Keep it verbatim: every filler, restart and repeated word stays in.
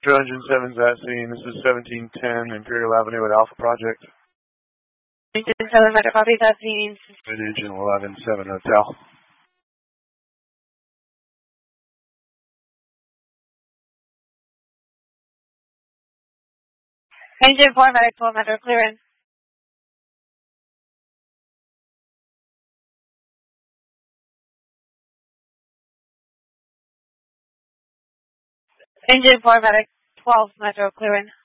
Engine seven's at scene. This is seventeen ten Imperial Avenue at Alpha Project. Engine seven, Metro copy, at scene. Engine eleven seven Hotel. Engine four, Medic twelve, Metro, clearing. Engine four, Medic twelve, Metro, clearing.